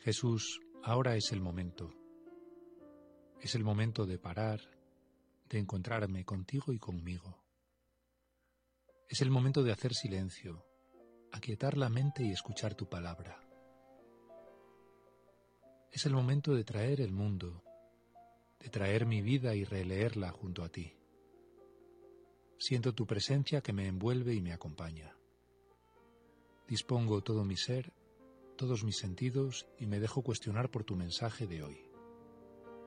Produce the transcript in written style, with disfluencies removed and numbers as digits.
Jesús, ahora es el momento. Es el momento de parar, de encontrarme contigo y conmigo. Es el momento de hacer silencio, aquietar la mente y escuchar tu palabra. Es el momento de traer el mundo, de traer mi vida y releerla junto a ti. Siento tu presencia que me envuelve y me acompaña. Dispongo todo mi ser, todos mis sentidos y me dejo cuestionar por tu mensaje de hoy.